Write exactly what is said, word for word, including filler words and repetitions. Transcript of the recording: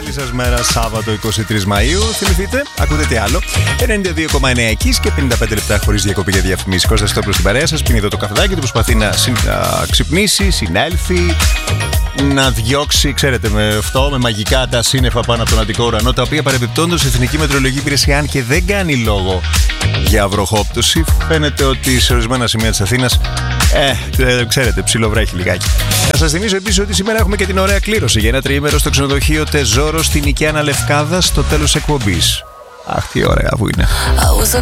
Καλή σας μέρα, Σάββατο είκοσι τρεις Μαΐου. Θυμηθείτε, ακούτε τι άλλο. ενενήντα δύο κόμμα εννέα Κις και πενήντα πέντε λεπτά χωρίς διακοπή για διαφημίσεις. Κώστας Στόπλος στην παρέα σας, πίνει εδώ το καφεδάκι του, προσπαθεί να, συν, να ξυπνήσει, συνέλθει, να διώξει, ξέρετε, με αυτό, με μαγικά τα σύννεφα πάνω από τον Αττικό ουρανό, τα οποία παρεμπιπτόντως η Εθνική Μετεωρολογική Υπηρεσία, αν και δεν κάνει λόγο για βροχόπτωση, φαίνεται ότι σε ορισμένα σημεία της Αθήνας, ε, ξέρετε, ψιλοβρέχει λιγάκι. Να σας θυμίσω επίσης ότι σήμερα έχουμε και την ωραία κλήρωση για ένα τριήμερο στο ξενοδοχείο Τεζόρο στην Οικαία Λευκάδα στο τέλος εκπομπής. Αχ, τι ωραία που είναι.